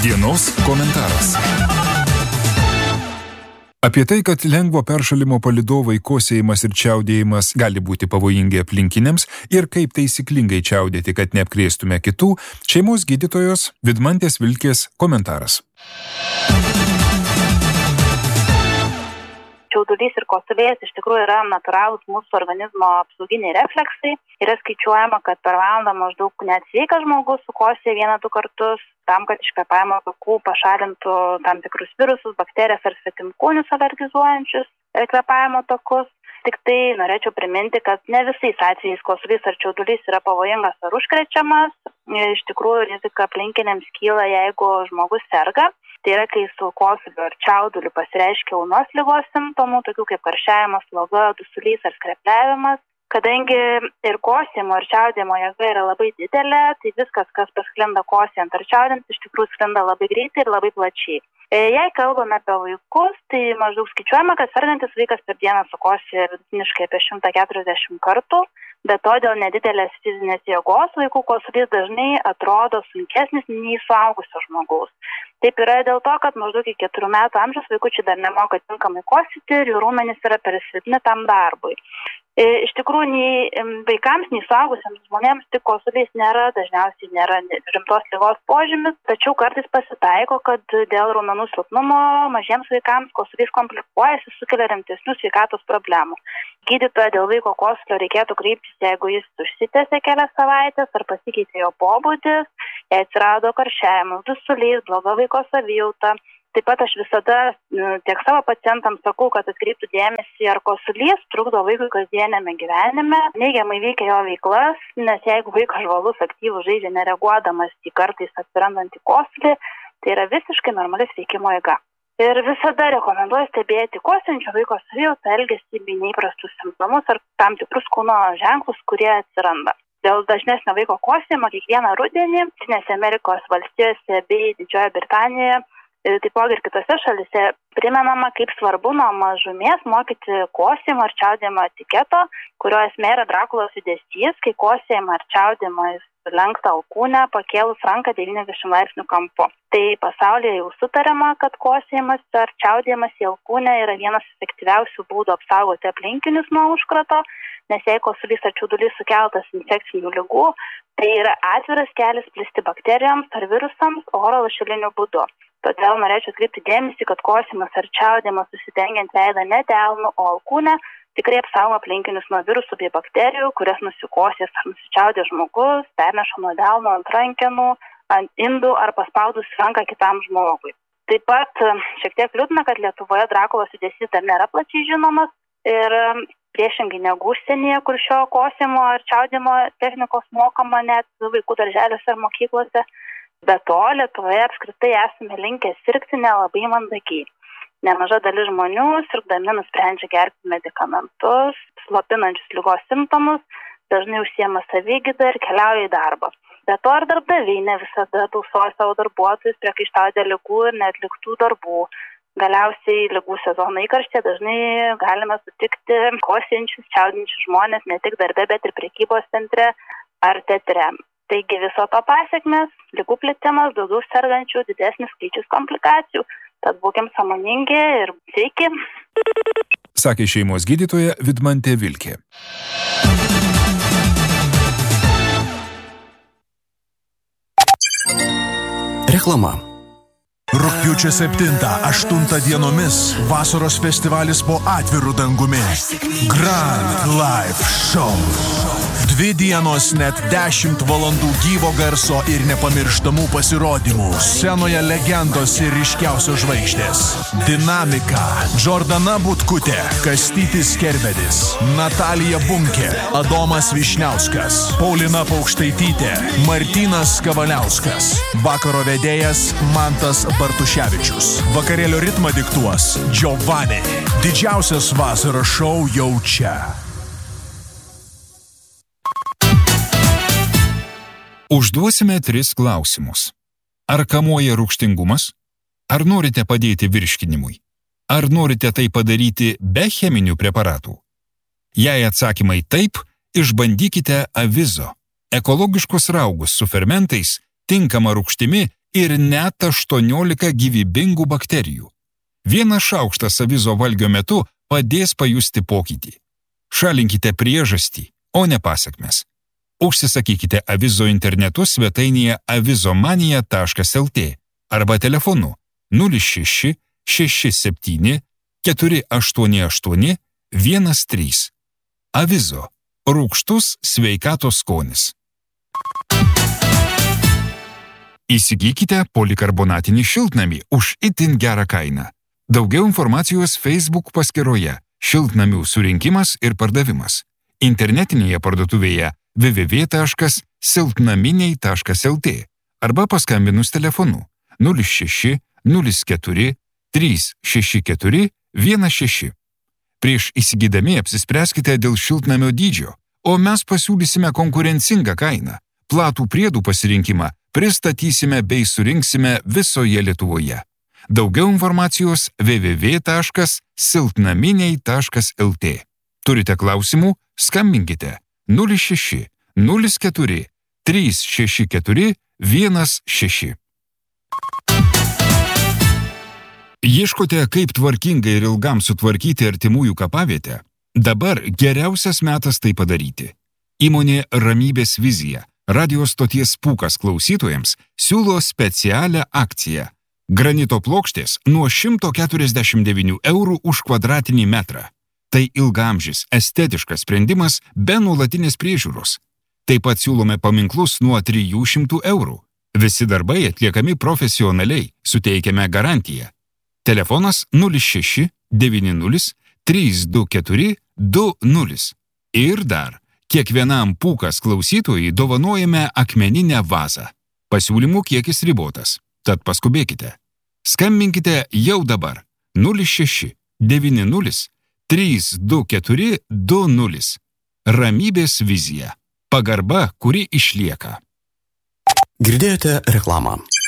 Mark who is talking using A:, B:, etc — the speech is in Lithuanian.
A: Dienos komentaras. Apie tai, kad lengvo peršalimo palydovai kosėjimas ir čiaudėjimas gali būti pavojingi aplinkiniams ir kaip taisyklingai čiaudėti, kad neapkrėstume kitų, šeimos gydytojos Vidmantės Vilkės komentaras.
B: Čiaudulys ir kosulėjas iš tikrųjų yra natūralūs mūsų organizmo apsauginiai refleksai. Yra skaičiuojama, kad per valandą maždaug net sveikas žmogus sukosėja 1-2 kartus, tam, kad iš kvėpavimo takų pašalintų tam tikrus virusus, bakterijas ar svetimkūnius alergizuojančius kvėpavimo takus. Tik tai norėčiau priminti, kad ne visais atvejais kosulys ar čiaudulys yra pavojingas ar užkrečiamas. Iš tikrųjų, rizika aplinkiniams kyla, jeigu žmogus serga. Tai yra, kai su kosuliu ar čiauduliu pasireiškia ūmios ligos simptomų, tokių kaip karščiavimas, sloga, dusulys ar skrepliavimas. Kadangi ir kosėjimo ir čiaudėjimo jėga yra labai didelė, tai viskas, kas pasklinda kosėjant ar čiaudint, iš tikrųjų sklinda labai greitai ir labai plačiai. Jei kalbame apie vaikus, tai maždaug skaičiuojama, kad sergantis vaikas per dieną sukosėja vidutiniškai apie 140 kartų, bet to dėl nedidelės fizinės jėgos vaikų kosulys dažnai atrodo sunkesnis nei suaugusio žmogaus. Taip yra dėl to, kad maždaug iki 4 metų amžiaus vaikučiai dar nemoka tinkamai kosėti ir jų raumenys yra per silpni tam darbui. Iš tikrųjų, nei vaikams, nei suaugusiems žmonėms tik kosulys dažniausiai nėra rimtos ligos požymis, tačiau kartais pasitaiko, kad dėl raumenų silpnumo mažiems vaikams kosulys komplikuojasi, sukelia rimtesnių sveikatos problemų. Gydytoją dėl vaiko kosulio reikėtų kreiptis, jeigu jis užsitęsė kelias savaitės ar pasikeitė jo pobūdis, jei atsirado karščiavimas, dusulys, bloga vaiko savijauta. Taip pat aš visada tiek savo pacientams sakau, kad atkreiptų dėmesį, ar kosulys trukdo vaikui kasdienėme gyvenime, neigiamai veikia jo veiklas, nes jeigu vaikas žvalus, aktyvus, žaidžia nereaguodamas į kartais atsirandantį kosulį, tai yra visiškai normali sveikimo eiga. Ir visada rekomenduoju stebėti kosėjančio vaiko savijautą, elgesį bei neįprastus simptomus ar tam tikrus kūno ženklus, kurie atsiranda. Dėl dažnesnio vaiko kosėjimo kiekvieną rudenį Jungtinėse Amerikos valstijose bei Didžiojoje Britanijoje, taipogi ir kitose šalise primenama, kaip svarbu nuo mažumės mokyti kosėjimo ar čiaudėjimo etiketo, kurio esmė yra Drakulos judesys, kai kosėjimo ar čiaudėjimo jis lenksta alkūnę, pakėlus ranką 90 laipsnių kampu. Tai pasaulyje jau sutariama, kad kosėjimas ar čiaudėjimas į alkūnę yra vienas efektyviausių būdų apsaugoti aplinkinius nuo užkrato, nes jei kosulys ar čiaudulys sukeltas infekcinių ligų, tai yra atviras kelias plisti bakterijoms ar virusams oro lašeliniu būdu. Todėl norėčiau atkreipti dėmesį, kad kosėjimas ar čiaudėjimas susidengiant veidą ne delnu, o alkūnę tikrai apsaugo aplinkinius nuo virusų bei bakterijų, kurias nusikosės ar nusičiaudė žmogus, perneša nuo delno ant rankenų, ant indų ar paspaudus ranką kitam žmogui. Taip pat šiek tiek liūdna, kad Lietuvoje Drakulos judesys dar nėra plačiai žinomas ir priešingai negu užsienyje, kur šio kosėjimo ar čiaudėjimo technikos mokama net vaikų darželiuose ar mokyklose. Be to, Lietuvoje apskritai esame linkę sirgti nelabai mandagiai. Nemaža dalis žmonių sirgdami nusprendžia gerti medikamentus, slopinančius ligos simptomus, dažnai užsiema savigyda ir keliauja į darbą. Be to, ir darbdaviai ne visada tausoja savo darbuotojus, priekaištauja dėl ligų ir neatliktų darbų. Galiausiai ligų sezono įkarštyje dažnai galime sutikti kosėjančius, čiaudinčius žmonės ne tik darbe, bet ir prekybos centre ar teatre. Taigi viso to pasekmės, ligų plitimas, daugiau sergančių, didesnis skaičius komplikacijų. Tad būkim sąmoningi ir sveiki.
A: Sakė šeimos gydytoja Vidmantė Vilkė.
C: Reklama.
D: Rugpjūčio 7-8 dienomis vasaros festivalis po atviru dangumi. Grand Live Show. 2 dienos net 10 valandų gyvo garso ir nepamirštamų pasirodymų. Scenoje legendos ir ryškiausios žvaigždės. Dinamika. Džordana Butkutė, Kastytis Kerbedis, Natalija Bunkė, Adomas Višniauskas, Paulina Paukštaitytė, Martynas Kavaliauskas. Vakaro vedėjas Mantas Bartuševičius. Vakarėlio ritmą diktuos Giovanni. Didžiausias vasaros šou jau čia.
A: Užduosime 3 klausimus. Ar kamuoja rūgštingumas? Ar norite padėti virškinimui? Ar norite tai padaryti be cheminių preparatų? Jei atsakymai taip, išbandykite Avizo. Ekologiškus raugus su fermentais, tinkama rūgštimi ir net 18 gyvybingų bakterijų. Vienas šaukštas avizo valgio metu padės pajusti pokytį. Šalinkite priežastį, o ne pasekmes. Užsisakykite avizo internetu svetainėje avizomanija.lt arba telefonu 06 67 488 13. Avizo. Rūgštus sveikatos skonis. Įsigykite polikarbonatinį šiltnamį už itin gerą kainą. Daugiau informacijos Facebook paskyroje Šiltnamių surinkimas ir pardavimas. Internetinėje parduotuvėje www.silpnaminiai.lt arba paskambinus telefonu 06 04 364 16. Prieš įsigydami apsispręskite dėl šiltnamio dydžio, o mes pasiūlysime konkurencingą kainą. Platų priedų pasirinkimą pristatysime bei surinksime visoje Lietuvoje. Daugiau informacijos www.silpnaminiai.lt. Turite klausimų? Skambinkite 06 04 364 16. Ieškote, kaip tvarkingai ir ilgam sutvarkyti artimųjų kapavietę? Dabar geriausias metas tai padaryti. Įmonė Ramybės vizija, radio stoties Pūkas klausytojams, siūlo specialią akciją. Granito plokštės nuo 149 eurų už kvadratinį metrą. Tai ilgaamžis, estetiškas sprendimas be nuolatinės priežiūros. Taip pat siūlome paminklus nuo 300 eurų. Visi darbai atliekami profesionaliai, suteikiame garantiją. Telefonas 06 90 324 20. Ir dar, kiekvienam Pūkas klausytojui dovanojame akmeninę vazą. Pasiūlymų kiekis ribotas, tad paskubėkite. Skambinkite jau dabar 06 90 324 20. Ramybės vizija. Pagarba, kuri išlieka.
C: Girdėjote reklamą.